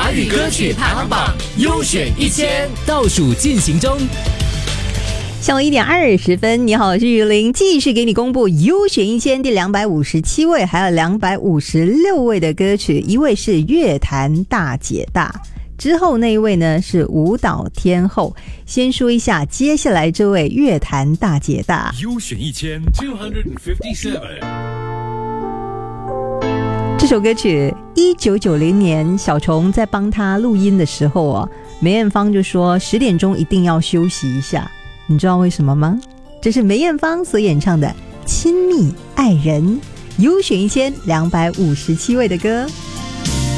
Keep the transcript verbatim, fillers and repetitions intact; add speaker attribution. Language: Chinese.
Speaker 1: 华语歌曲排行榜优选一千倒数进行中。
Speaker 2: 下午一点二十分，你好，我是雨林，继续给你公布优选一千第两百五十七位，还有两百五十六位的歌曲，一位是乐坛大姐大，之后那一位呢是舞蹈天后。先说一下接下来这位乐坛大姐大，
Speaker 1: 优选一千 two fifty-seven。
Speaker 2: 这首歌曲一九九零年小虫在帮他录音的时候啊，梅艳芳就说十点钟一定要休息一下，你知道为什么吗？这是梅艳芳所演唱的《亲密爱人》，优选一千两百五十七位的歌。